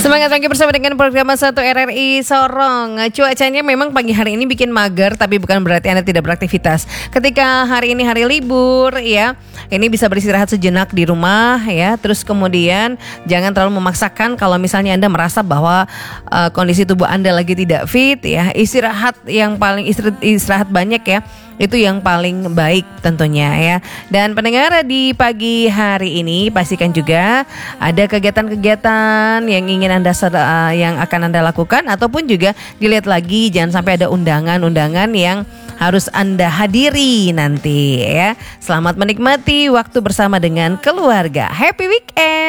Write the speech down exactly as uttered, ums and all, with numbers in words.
Semangat pagi bersama dengan program satu R R I Sorong. Cuacanya memang pagi hari ini bikin mager, tapi bukan berarti Anda tidak beraktivitas. Ketika hari ini hari libur ya, ini bisa beristirahat sejenak di rumah ya. Terus kemudian jangan terlalu memaksakan kalau misalnya Anda merasa bahwa uh, kondisi tubuh Anda lagi tidak fit ya. Istirahat yang paling istirahat, istirahat banyak ya. Itu yang paling baik tentunya ya. Dan pendengar di pagi hari ini pastikan juga ada kegiatan-kegiatan yang ingin Anda uh, yang akan Anda lakukan, ataupun juga dilihat lagi jangan sampai ada undangan-undangan yang harus Anda hadiri nanti ya. Selamat menikmati waktu bersama dengan keluarga. Happy weekend.